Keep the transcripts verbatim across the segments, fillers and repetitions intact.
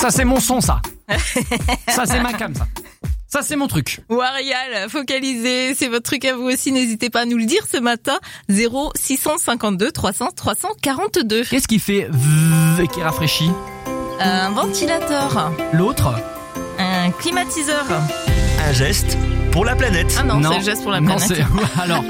Ça c'est mon son ça. Ça c'est ma cam ça. Ça c'est mon truc. Warial, focalisé, c'est votre truc à vous aussi, n'hésitez pas à nous le dire ce matin. zéro six cent cinquante-deux trois cents trois cent quarante-deux. Qu'est-ce qui fait v et qui rafraîchit? Un ventilateur. L'autre? Un climatiseur. Un geste pour la planète. Ah non, non. C'est le geste pour la non, planète. C'est... Alors.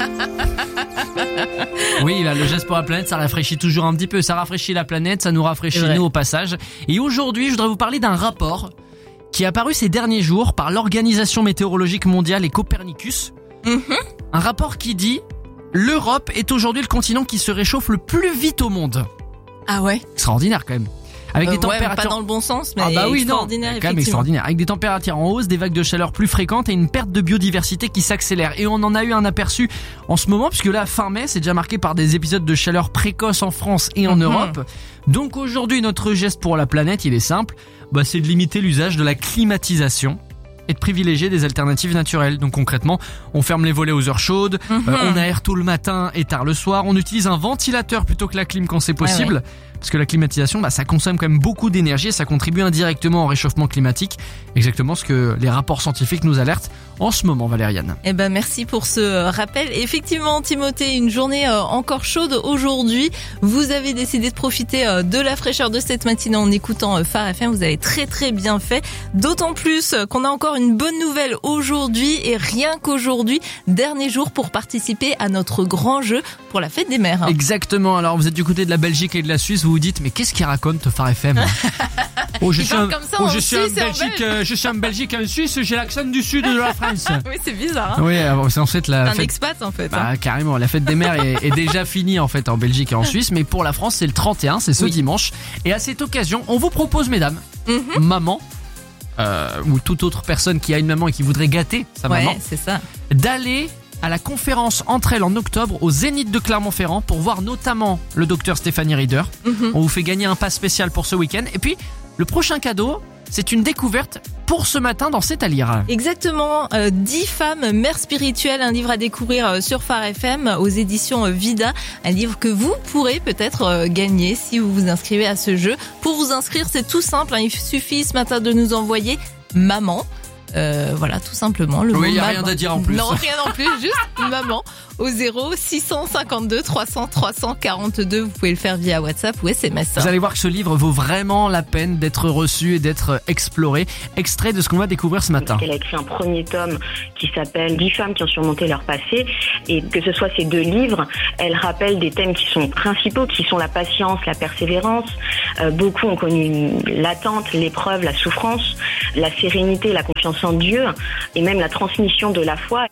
Oui, là, le geste pour la planète, ça rafraîchit toujours un petit peu. Ça rafraîchit la planète, ça nous rafraîchit nous au passage. Et aujourd'hui, je voudrais vous parler d'un rapport qui est apparu ces derniers jours par l'Organisation météorologique mondiale et Copernicus. Mm-hmm. Un rapport qui dit « L'Europe est aujourd'hui le continent qui se réchauffe le plus vite au monde ». Ah ouais. Extraordinaire quand même. Avec euh, des températures... Ouais, pas dans le bon sens, mais ah bah oui, extraordinaire, non, quand même extraordinaire. Avec des températures en hausse, des vagues de chaleur plus fréquentes et une perte de biodiversité qui s'accélère. Et on en a eu un aperçu en ce moment, puisque là, fin mai, c'est déjà marqué par des épisodes de chaleur précoce en France et en mm-hmm. Europe. Donc aujourd'hui, notre geste pour la planète, il est simple. Bah, c'est de limiter l'usage de la climatisation et de privilégier des alternatives naturelles. Donc concrètement, on ferme les volets aux heures chaudes, mm-hmm. euh, on aère tôt le matin et tard le soir, on utilise un ventilateur plutôt que la clim quand c'est possible. Ouais, ouais. Parce que la climatisation, bah, ça consomme quand même beaucoup d'énergie et ça contribue indirectement au réchauffement climatique. Exactement ce que les rapports scientifiques nous alertent en ce moment, Valériane. Eh ben, merci pour ce rappel. Effectivement, Timothée, une journée encore chaude aujourd'hui. Vous avez décidé de profiter de la fraîcheur de cette matinée en écoutant Phare F M. Vous avez très très bien fait. D'autant plus qu'on a encore une bonne nouvelle aujourd'hui et rien qu'aujourd'hui, dernier jour pour participer à notre grand jeu pour la fête des mères. Exactement. Alors, vous êtes du côté de la Belgique et de la Suisse. Vous vous dites, mais qu'est-ce qu'il raconte Phare F M? Oh, je suis un, oh, je suis en Belgique, euh, je suis en Belgique, en Suisse, j'ai l'accent du sud de la France. Oui, c'est bizarre. Hein. Oui, c'est en fait la un fête... expat en fait. Bah, hein. Carrément, la fête des mères est, est déjà finie en fait en Belgique et en Suisse, mais pour la France, c'est le trente et un, c'est ce oui. dimanche. Et à cette occasion, on vous propose, mesdames, mm-hmm. maman, euh, ou toute autre personne qui a une maman et qui voudrait gâter sa ouais, maman, c'est ça, d'aller à la conférence Entre elles en octobre au Zénith de Clermont-Ferrand pour voir notamment le docteur Stéphanie Rieder. Mm-hmm. On vous fait gagner un pass spécial pour ce week-end. Et puis, le prochain cadeau, c'est une découverte pour ce matin dans C'est à lire. Exactement, euh, dix femmes mères spirituelles, un livre à découvrir euh, sur Phare F M aux éditions euh, Vida, un livre que vous pourrez peut-être euh, gagner si vous vous inscrivez à ce jeu. Pour vous inscrire, c'est tout simple, hein, il suffit ce matin de nous envoyer maman. Euh, voilà, tout simplement. Le oui, il n'y a maman. rien à dire en plus. Non, rien en plus, juste maman. Au zéro six cent cinquante-deux trois cents trois cent quarante-deux. Vous pouvez le faire via WhatsApp ou S M S. Vous allez voir que ce livre vaut vraiment la peine d'être reçu et d'être exploré. Extrait de ce qu'on va découvrir ce matin. Elle a écrit un premier tome qui s'appelle dix femmes qui ont surmonté leur passé. Et que ce soit ces deux livres, elle rappelle des thèmes qui sont principaux, qui sont la patience, la persévérance. Euh, beaucoup ont connu l'attente, l'épreuve, la souffrance, la sérénité, la confiance en Dieu et même la transmission de la foi.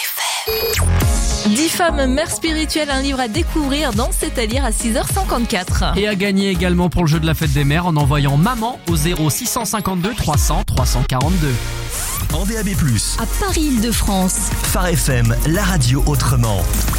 dix femmes mères spirituelles, un livre à découvrir dans C'est à lire à six heures cinquante-quatre. Et à gagner également pour le jeu de la fête des mères en envoyant maman au zéro six cent cinquante-deux trois cents trois cent quarante-deux. En D A B plus, à Paris-Île-de-France. Phare F M, la radio autrement.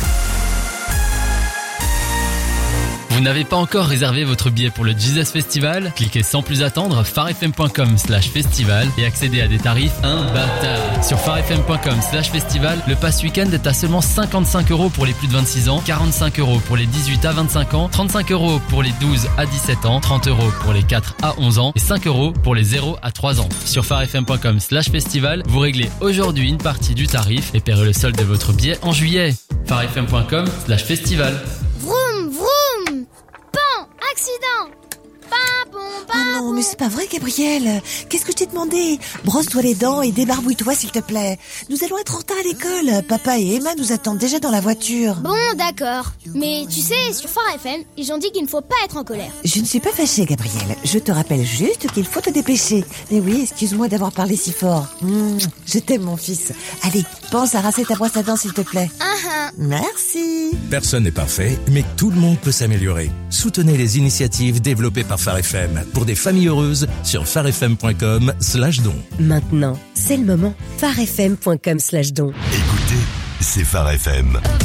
Vous n'avez pas encore réservé votre billet pour le Jesus Festival? Cliquez sans plus attendre pharefm.com slash festival et accédez à des tarifs imbattables. Sur pharefm.com slash festival, le pass week-end est à seulement cinquante-cinq euros pour les plus de vingt-six ans, quarante-cinq euros pour les dix-huit à vingt-cinq ans, trente-cinq euros pour les douze à dix-sept ans, trente euros pour les quatre à onze ans et cinq euros pour les zéro à trois ans. Sur pharefm.com slash festival, vous réglez aujourd'hui une partie du tarif et paierez le solde de votre billet en juillet. pharefm.com slash festival. Vroom, vroom. Pan, accident. Oh non, mais c'est pas vrai, Gabriel. Qu'est-ce que je t'ai demandé? Brosse-toi les dents et débarbouille-toi, s'il te plaît. Nous allons être en retard à l'école. Papa et Emma nous attendent déjà dans la voiture. Bon, d'accord. Mais tu sais, sur Phare F M, ils ont dit qu'il ne faut pas être en colère. Je ne suis pas fâchée, Gabriel. Je te rappelle juste qu'il faut te dépêcher. Mais oui, excuse-moi d'avoir parlé si fort. Mmh, je t'aime, mon fils. Allez, pense à rincer ta brosse à dents, s'il te plaît. Uh-huh. Merci. Personne n'est parfait, mais tout le monde peut s'améliorer. Soutenez les initiatives développées par Phare F M pour des familles heureuses sur pharefm.com slash don. Maintenant, c'est le moment. pharefm.com slash don. Écoutez, c'est Phare F M.